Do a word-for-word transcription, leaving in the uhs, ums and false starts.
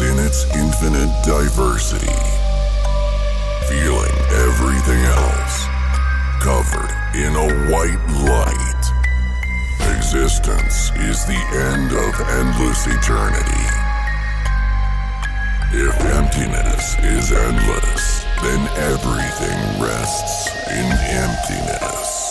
in its infinite diversity, feeling everything else, covered in a white light. Existence is the end of endless eternity. If emptiness is endless, then everything rests in emptiness.